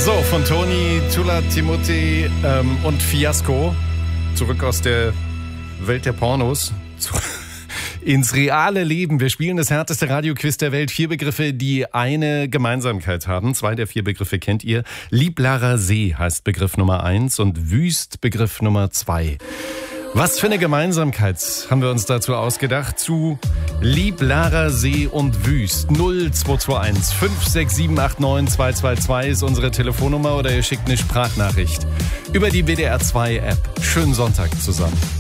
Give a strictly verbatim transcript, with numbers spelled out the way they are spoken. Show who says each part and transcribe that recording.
Speaker 1: So, von Toni, Tula, Timothy ähm, und Fiasco. Zurück aus der Welt der Pornos. Zu, ins reale Leben. Wir spielen das härteste Radioquiz der Welt. Vier Begriffe, die eine Gemeinsamkeit haben. Zwei der vier Begriffe kennt ihr. Lieblarer See heißt Begriff Nummer eins und Wüst Begriff Nummer zwei. Was für eine Gemeinsamkeit haben wir uns dazu ausgedacht? Zu Lieblarer See und Wüst. null zwei zwei eins fünf sechs sieben acht neun zwei zwei zwei ist unsere Telefonnummer oder ihr schickt eine Sprachnachricht über die W D R zwei App. Schönen Sonntag zusammen.